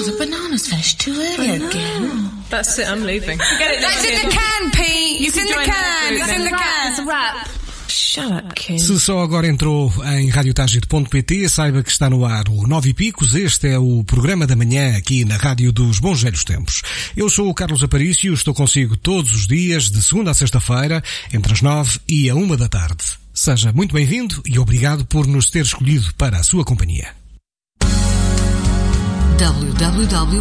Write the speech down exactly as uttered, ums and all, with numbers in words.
Oh, the banana's finished too early again. That's it, I'm leaving. Get it, That's in the can, Pete. It's in the can. It's in the can. It's a wrap. Shut up, kid. Se só agora entrou em rádio tagit ponto pt, saiba que está no ar o Nove e Picos. Este é o programa da manhã aqui na Rádio dos Bons Velhos Tempos. Eu sou o Carlos Aparício, estou consigo todos os dias, de segunda a sexta-feira, entre as nove e a uma da tarde. Seja muito bem-vindo e obrigado por nos ter escolhido para a sua companhia. w w w